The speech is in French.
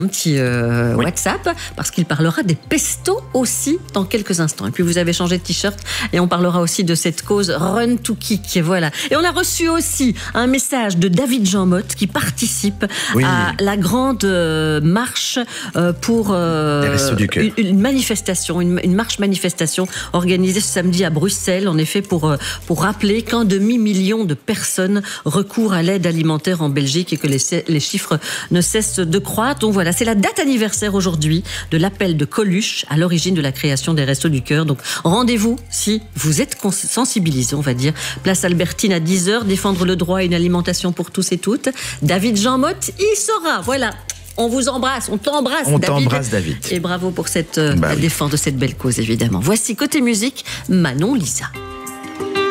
Un petit WhatsApp, parce qu'il parlera des pestos aussi dans quelques instants. Et puis vous avez changé de t-shirt et on parlera aussi de cette cause Run to Kick. Voilà. Et on a reçu aussi un message de David Jean Motte qui participe à la grande marche pour une manifestation, une marche-manifestation organisée ce samedi à Bruxelles, en effet pour rappeler qu'un demi-million de personnes recourent à l'aide alimentaire en Belgique et que les chiffres ne cessent de croître. Donc voilà, c'est la date anniversaire aujourd'hui de l'appel de Coluche à l'origine de la création des Restos du Cœur. Donc rendez-vous si vous êtes sensibilisés, on va dire. Place Albertine à 10h, défendre le droit à une alimentation pour tous et toutes. David Jean Motte y sera. Voilà. On vous embrasse, on t'embrasse, David. On t'embrasse, David. Et bravo pour cette défense de cette belle cause, évidemment. Voici côté musique, Manon Lisa.